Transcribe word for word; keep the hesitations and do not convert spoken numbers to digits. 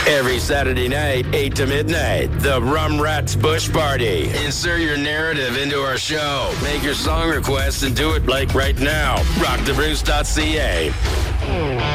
Every Saturday night, eight to midnight, the Rum Rats Bush Party. Insert your narrative into our show. Make your song request and do it like right now. rock the bruce dot c a.